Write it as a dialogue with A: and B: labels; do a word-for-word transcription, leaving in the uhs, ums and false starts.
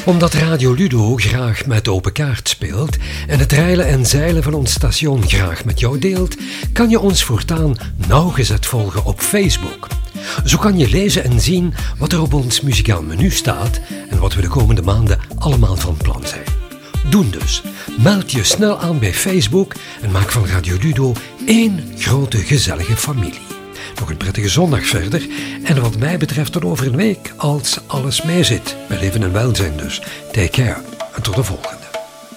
A: Omdat Radio Ludo graag met open kaart speelt en het reilen en zeilen van ons station graag met jou deelt, kan je ons voortaan nauwgezet volgen op Facebook. Zo kan je lezen en zien wat er op ons muzikaal menu staat en wat we de komende maanden allemaal van plan zijn. Doen dus. Meld je snel aan bij Facebook en maak van Radio Ludo één grote gezellige familie. Nog een prettige zondag verder en wat mij betreft tot over een week als alles mee zit. Bij leven en welzijn dus. Take care en tot de volgende.